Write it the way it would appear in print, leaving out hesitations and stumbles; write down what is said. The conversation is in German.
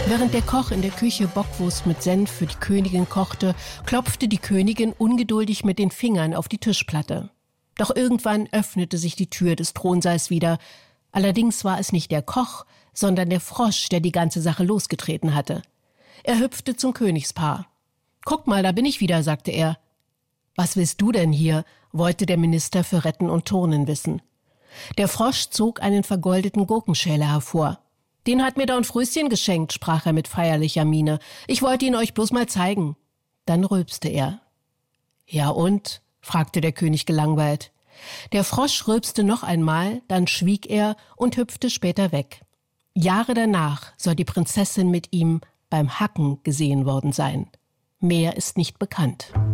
Während der Koch in der Küche Bockwurst mit Senf für die Königin kochte, klopfte die Königin ungeduldig mit den Fingern auf die Tischplatte. Doch irgendwann öffnete sich die Tür des Thronsaals wieder. Allerdings war es nicht der Koch, sondern der Frosch, der die ganze Sache losgetreten hatte. Er hüpfte zum Königspaar. »Guck mal, da bin ich wieder«, sagte er. »Was willst du denn hier?«, wollte der Minister für Retten und Turnen wissen. Der Frosch zog einen vergoldeten Gurkenschäler hervor. »Den hat mir Don Fröschen geschenkt«, sprach er mit feierlicher Miene. »Ich wollte ihn euch bloß mal zeigen.« Dann rülpste er. »Ja und?«, fragte der König gelangweilt. Der Frosch rülpste noch einmal, dann schwieg er und hüpfte später weg. Jahre danach soll die Prinzessin mit ihm beim Hacken gesehen worden sein. Mehr ist nicht bekannt.